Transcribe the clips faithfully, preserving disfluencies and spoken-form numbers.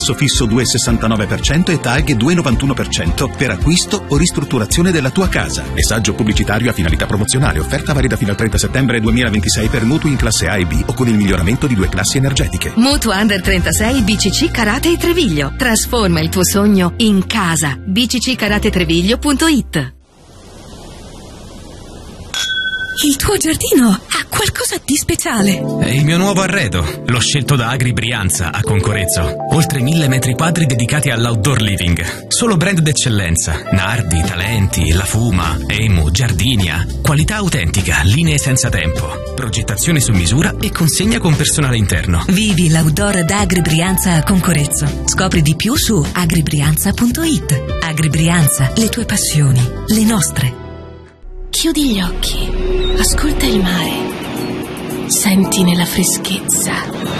Fisso due virgola sessantanove per cento e T A G due virgola novantuno per cento per acquisto o ristrutturazione della tua casa. Messaggio pubblicitario a finalità promozionale. Offerta valida fino al trenta settembre duemilaventisei per mutui in classe A e B o con il miglioramento di due classi energetiche. Mutuo Under trentasei B C C Karate Treviglio. Trasforma il tuo sogno in casa. b c c karate treviglio punto i t. Il tuo giardino ha qualcosa di speciale. È il mio nuovo arredo. L'ho scelto da Agri Brianza a Concorezzo. Oltre mille metri quadri dedicati all'outdoor living. Solo brand d'eccellenza. Nardi, Talenti, La Fuma, Emu, Giardinia. Qualità autentica, linee senza tempo. Progettazione su misura e consegna con personale interno. Vivi l'outdoor da Agri Brianza a Concorezzo. Scopri di più su agri brianza punto i t. Agri Brianza, le tue passioni, le nostre. Chiudi gli occhi, ascolta il mare, senti nella freschezza.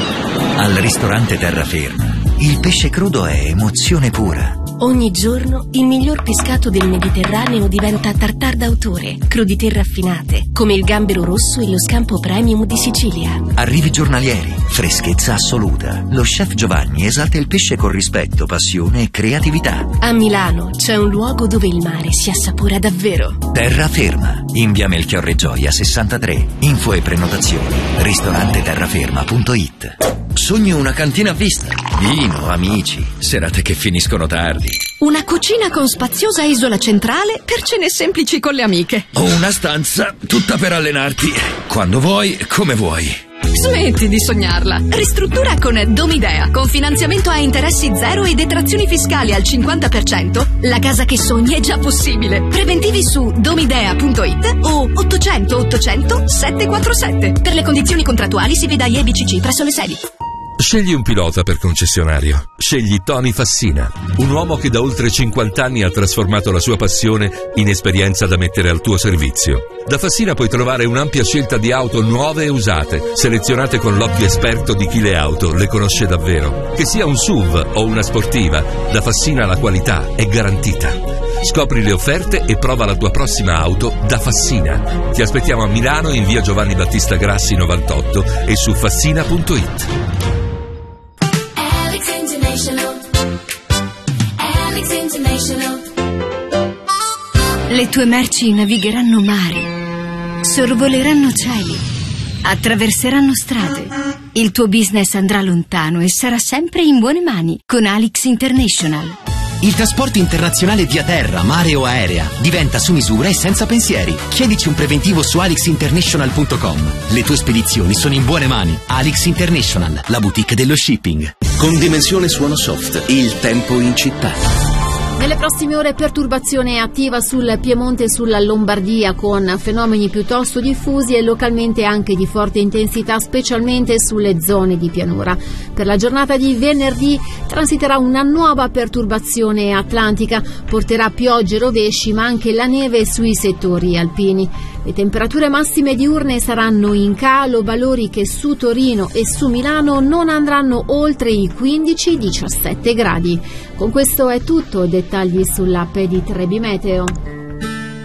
Al ristorante Terraferma, il pesce crudo è emozione pura. Ogni giorno il miglior pescato del Mediterraneo diventa tartar d'autore, crudité raffinate, come il gambero rosso e lo scampo premium di Sicilia. Arrivi giornalieri, freschezza assoluta. Lo chef Giovanni esalta il pesce con rispetto, passione e creatività. A Milano c'è un luogo dove il mare si assapora davvero. Terraferma, in via Melchiorre Gioia sessantatré. Info e prenotazioni ristorante terraferma punto i t. Sogno una cantina a vista, vino, amici, serate che finiscono tardi. Una cucina con spaziosa isola centrale per cene semplici con le amiche. O una stanza tutta per allenarti quando vuoi, come vuoi. Smetti di sognarla. Ristruttura con Domidea. Con finanziamento a interessi zero e detrazioni fiscali al cinquanta per cento. La casa che sogni è già possibile. Preventivi su domidea punto i t o ottocento ottocento settecentoquarantasette. Per le condizioni contrattuali si veda I E B C C presso le sedi. Scegli un pilota per concessionario. Scegli Tony Fassina, un uomo che da oltre cinquanta anni ha trasformato la sua passione in esperienza da mettere al tuo servizio. Da Fassina puoi trovare un'ampia scelta di auto nuove e usate, selezionate con l'occhio esperto di chi le auto le conosce davvero. Che sia un S U V o una sportiva, da Fassina la qualità è garantita. Scopri le offerte e prova la tua prossima auto da Fassina. Ti aspettiamo a Milano in via Giovanni Battista Grassi novantotto e su fassina punto i t. Le tue merci navigheranno mari, sorvoleranno cieli, attraverseranno strade. Il tuo business andrà lontano e sarà sempre in buone mani con Alix International. Il trasporto internazionale via terra, mare o aerea diventa su misura e senza pensieri. Chiedici un preventivo su alix international punto com. Le tue spedizioni sono in buone mani. Alix International, la boutique dello shipping. Con Dimensione Suono Soft, il tempo in città. Nelle prossime ore perturbazione attiva sul Piemonte e sulla Lombardia con fenomeni piuttosto diffusi e localmente anche di forte intensità, specialmente sulle zone di pianura. Per la giornata di venerdì transiterà una nuova perturbazione atlantica, porterà piogge e rovesci ma anche la neve sui settori alpini. Le temperature massime diurne saranno in calo, valori che su Torino e su Milano non andranno oltre i quindici diciassette gradi. Con questo è tutto, dettagli sull'app di Trebi Meteo.